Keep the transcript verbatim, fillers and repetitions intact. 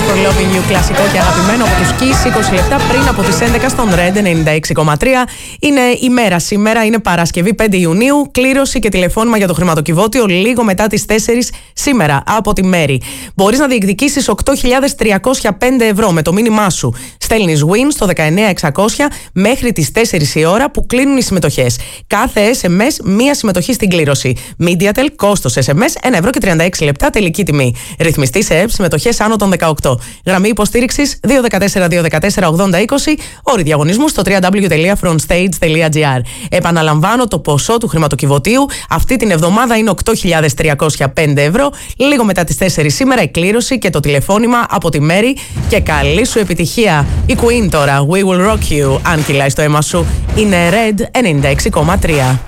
for Loving You, κλασικό και αγαπημένο από τους Kiss. είκοσι λεπτά πριν από τις έντεκα στον Red ενενήντα έξι κόμμα τρία. Είναι η μέρα σήμερα, είναι Παρασκευή πέντε Ιουνίου. Κλήρωση και τηλεφώνημα για το χρηματοκιβώτιο λίγο μετά τις τέσσερις σήμερα από τη Μέρη. Μπορείς να διεκδικήσεις οκτώ χιλιάδες τριακόσια πέντε ευρώ με το μήνυμά σου. Στέλνεις win στο δεκαεννέα εξακόσια μέχρι τις τέσσερις η ώρα που κλείνουν οι συμμετοχές. Κάθε ες εμ ες μία συμμετοχή στην κλήρωση. MediaTel, κόστος ες εμ ες ένα ευρώ και τριάντα έξι λεπτά, τελική τιμή. Ρυθμιστή σε ΕΕΠ, συμμετοχές άνω των δεκαοκτώ. Γραμμή υποστήριξης δύο ένα τέσσερα δύο ένα τέσσερα ογδόντα είκοσι. Όροι διαγωνισμού στο double-u double-u double-u τελεία frontstage τελεία gr. Επαναλαμβάνω, το ποσό του χρηματοκιβωτίου αυτή την εβδομάδα είναι οκτώ χιλιάδες τριακόσια πέντε ευρώ. Λίγο μετά τις τέσσερις σήμερα η κλήρωση και το τηλεφώνημα από τη Μέρη. Και καλή σου επιτυχία. Η Queen τώρα, We Will Rock You. Αν κυλάει στο αίμα σου, είναι Red ενενήντα έξι κόμμα τρία.